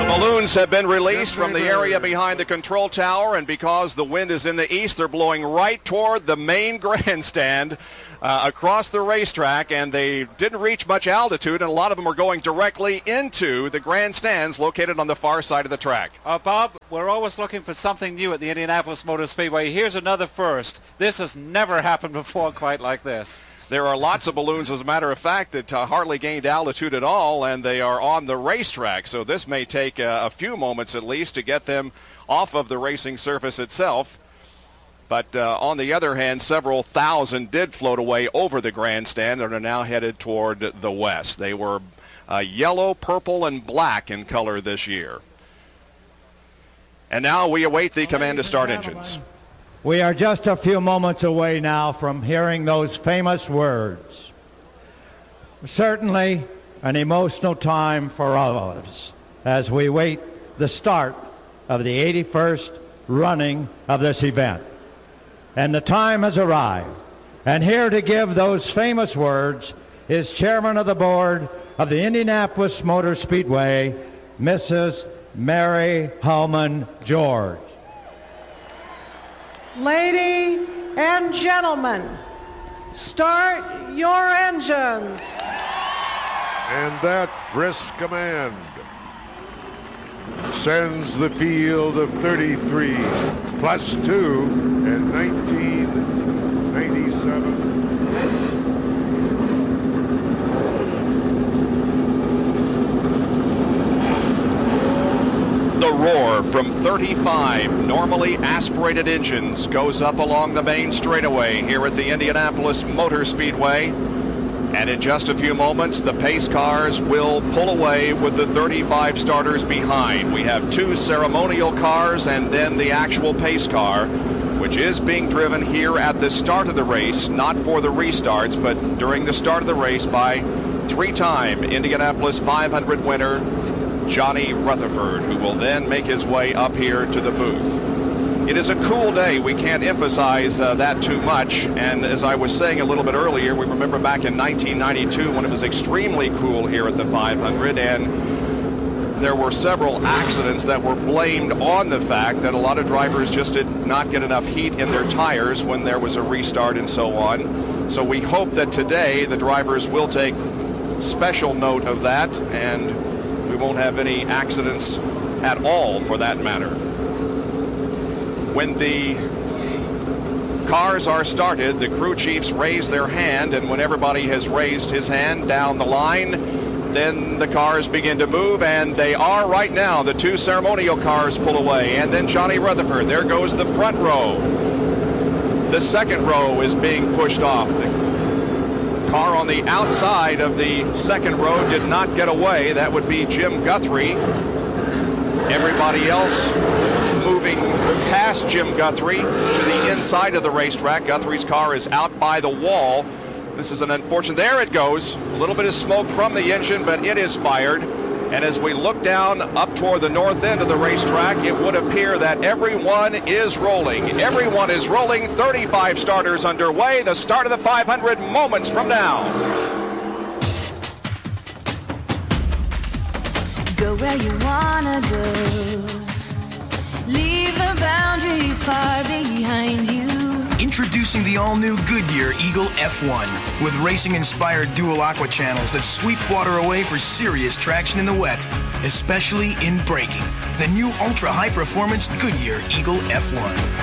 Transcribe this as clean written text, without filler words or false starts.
Balloons have been released from the area behind the control tower, and because the wind is in the east, they're blowing right toward the main grandstand across the racetrack, and they didn't reach much altitude, and a lot of them are going directly into the grandstands located on the far side of the track. Bob, we're always looking for something new at the Indianapolis Motor Speedway. Here's another first. This has never happened before quite like this. There are lots of balloons, as a matter of fact, that hardly gained altitude at all, and they are on the racetrack. So this may take a few moments at least to get them off of the racing surface itself. But on the other hand, several thousand did float away over the grandstand and are now headed toward the west. They were yellow, purple, and black in color this year. And now we await the command to start engines. We are just a few moments away now from hearing those famous words. Certainly an emotional time for all of us as we wait the start of the 81st running of this event. And the time has arrived. And here to give those famous words is Chairman of the Board of the Indianapolis Motor Speedway, Mrs. Mary Hullman George. Ladies and gentlemen, start your engines. And that brisk command sends the field of 33 plus 2 in 1997. The roar from 35 normally aspirated engines goes up along the main straightaway here at the Indianapolis Motor Speedway. And in just a few moments, the pace cars will pull away with the 35 starters behind. We have two ceremonial cars and then the actual pace car, which is being driven here at the start of the race, not for the restarts, but during the start of the race by three-time Indianapolis 500 winner Johnny Rutherford, who will then make his way up here to the booth. It is a cool day. We can't emphasize that too much. And as I was saying a little bit earlier, we remember back in 1992 when it was extremely cool here at the 500, and there were several accidents that were blamed on the fact that a lot of drivers just did not get enough heat in their tires when there was a restart and so on. So we hope that today the drivers will take special note of that, and we won't have any accidents at all for that matter. When the cars are started, the crew chiefs raise their hand, and when everybody has raised his hand down the line, then the cars begin to move, and they are right now. The two ceremonial cars pull away, and then Johnny Rutherford. There goes the front row. The second row is being pushed off. The car on the outside of the second row did not get away. That would be Jim Guthrie. Everybody else moving past Jim Guthrie to the inside of the racetrack. Guthrie's car is out by the wall. This is an unfortunate, there it goes. A little bit of smoke from the engine, but it is fired. And as we look down up toward the north end of the racetrack, it would appear that everyone is rolling. Everyone is rolling. 35 starters underway. The start of the 500 moments from now. Go where you wanna go. Leave the boundaries far behind you. Introducing the all-new Goodyear Eagle F1 with racing-inspired dual aqua channels that sweep water away for serious traction in the wet, especially in braking. The new ultra-high-performance Goodyear Eagle F1.